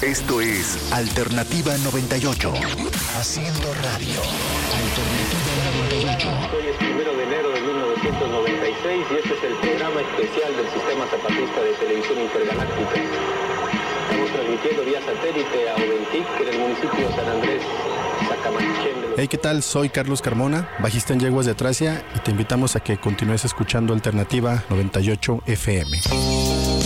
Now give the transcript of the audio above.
Esto es Alternativa 98. Haciendo radio. Alternativa 98. Hoy es 1 de enero de 1996 y este es el programa especial del Sistema Zapatista de Televisión Intergaláctica. Estamos transmitiendo vía satélite a Oventic, en el municipio de San Andrés, Sacamachén. Hey, ¿qué tal? Soy Carlos Carmona, bajista en Yeguas de Tracia, y te invitamos a que continúes escuchando Alternativa 98 FM.